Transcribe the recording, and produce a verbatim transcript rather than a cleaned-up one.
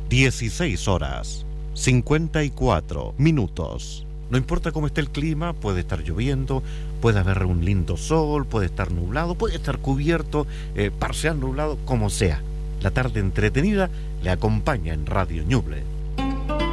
dieciséis horas, cincuenta y cuatro minutos. No importa cómo esté el clima, puede estar lloviendo, puede haber un lindo sol, puede estar nublado, puede estar cubierto, eh, parcial nublado, como sea. La tarde entretenida le acompaña en Radio Ñuble.